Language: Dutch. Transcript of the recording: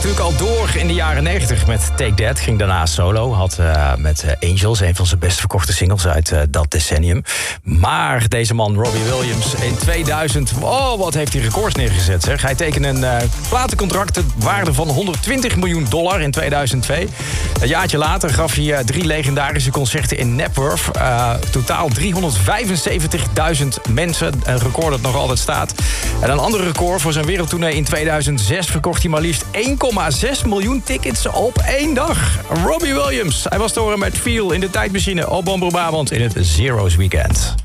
natuurlijk al door in de jaren 90 met Take That. Ging daarna solo. Had met Angels een van zijn best verkochte singles uit dat decennium. Maar deze man, Robbie Williams, in 2000... Oh, wat heeft hij records neergezet, zeg. Hij tekende een platencontract ter waarde van $120 miljoen in 2002. Een jaartje later gaf hij 3 legendarische concerten in Napworth. Totaal 375.000 mensen. Een record dat nog altijd staat. En een ander record voor zijn wereldtournee in 2006... verkocht hij maar liefst 1,6 miljoen tickets op 1 dag. Robbie Williams. Hij was te horen met Feel in de tijdmachine op Omroep Brabant in het Zero's Weekend.